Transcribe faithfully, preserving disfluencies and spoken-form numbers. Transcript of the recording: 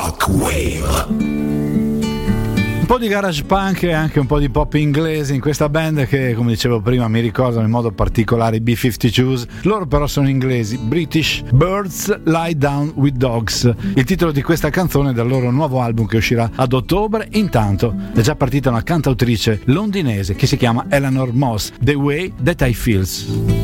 Rock Wave. Un po' di garage punk e anche un po' di pop inglese in questa band che, come dicevo prima, mi ricordano in modo particolare i B cinquantadue. Loro però sono inglesi, British Birds Lie Down with Dogs. Il titolo di questa canzone è dal loro nuovo album che uscirà ad ottobre. Intanto è già partita una cantautrice londinese che si chiama Eleanor Moss, The Way That I Feels.